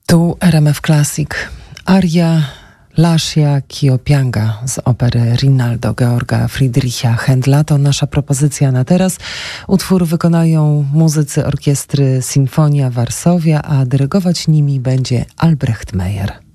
Tu RMF Classic. Aria Lascia Chiopianga z opery Rinaldo Georga Friedricha Händla to nasza propozycja na teraz. Utwór wykonają muzycy orkiestry Sinfonia Varsovia, a dyrygować nimi będzie Albrecht Meyer.